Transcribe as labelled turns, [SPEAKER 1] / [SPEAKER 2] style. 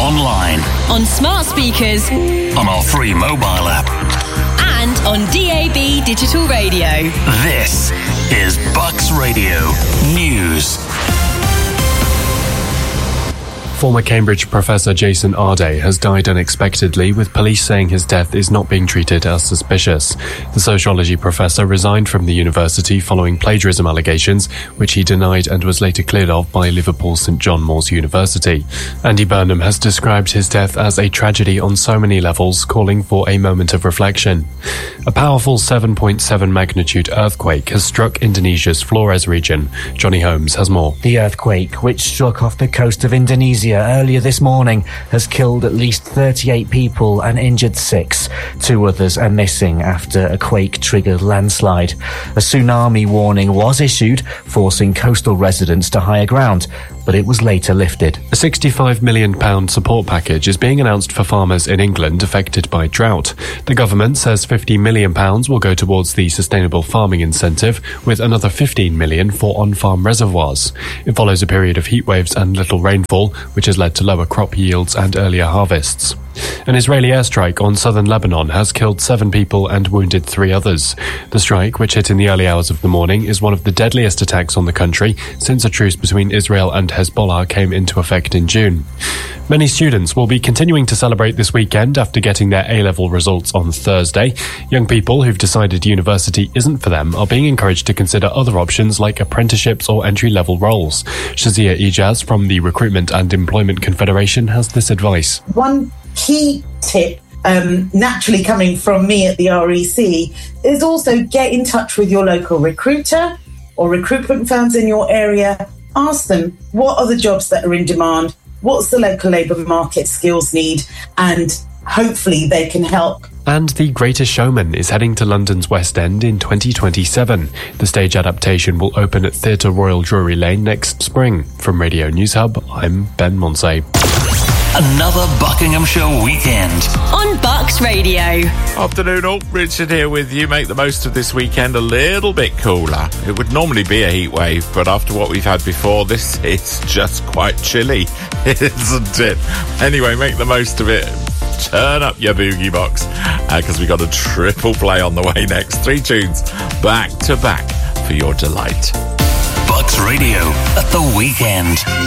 [SPEAKER 1] online,
[SPEAKER 2] on smart speakers,
[SPEAKER 1] on our free mobile app,
[SPEAKER 2] and on DAB digital radio.
[SPEAKER 1] This is Bucks Radio News.
[SPEAKER 3] Former Cambridge professor Jason Arday has died unexpectedly, with police saying his death is not being treated as suspicious. The sociology professor resigned from the university following plagiarism allegations, which he denied and was later cleared of by Liverpool's St John Moores University. Andy Burnham has described his death as a tragedy on so many levels, calling for a moment of reflection. A powerful 7.7 magnitude earthquake has struck Indonesia's Flores region. Johnny Holmes has more.
[SPEAKER 4] The earthquake, which struck off the coast of Indonesia earlier this morning, has killed at least 38 people and injured 6. 2 others are missing after a quake-triggered landslide. A tsunami warning was issued, forcing coastal residents to higher ground, but it was later lifted.
[SPEAKER 3] A £65 million support package is being announced for farmers in England affected by drought. The government says £50 million will go towards the Sustainable Farming Incentive, with another £15 million for on-farm reservoirs. It follows a period of heatwaves and little rainfall, which has led to lower crop yields and earlier harvests. An Israeli airstrike on southern Lebanon has killed 7 people and wounded 3 others. The strike, which hit in the early hours of the morning, is one of the deadliest attacks on the country since a truce between Israel and Hezbollah came into effect in June. Many students will be continuing to celebrate this weekend after getting their A-level results on Thursday. Young people who've decided university isn't for them are being encouraged to consider other options like apprenticeships or entry-level roles. Shazia Ijaz from the Recruitment and Employment Confederation has this advice.
[SPEAKER 5] One key tip, naturally coming from me at the REC, is also get in touch with your local recruiter or recruitment firms in your area. Ask them, what are the jobs that are in demand? What's the local labour market skills need? And hopefully they can help.
[SPEAKER 3] And The Greatest Showman is heading to London's West End in 2027. The stage adaptation will open at Theatre Royal Drury Lane next spring. From Radio News Hub, I'm Ben Monsey.
[SPEAKER 1] Another Buckinghamshire weekend
[SPEAKER 2] on Bucks Radio.
[SPEAKER 6] Afternoon all, Richard here with you. Make the most of this weekend a little bit cooler. It would normally be a heat wave, but after what we've had before, this is just quite chilly, isn't it? Anyway, make the most of it. Turn up your boogie box, because we got a triple play on the way next. 3 tunes back to back for your delight.
[SPEAKER 1] Bucks Radio at the weekend.